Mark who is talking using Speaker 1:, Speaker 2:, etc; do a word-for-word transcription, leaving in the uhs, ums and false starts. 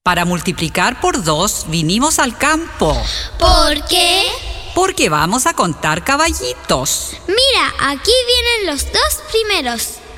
Speaker 1: Para multiplicar por dos vinimos al campo.
Speaker 2: ¿Por qué?
Speaker 1: Porque vamos a contar caballitos.
Speaker 2: Mira, aquí vienen los dos primeros.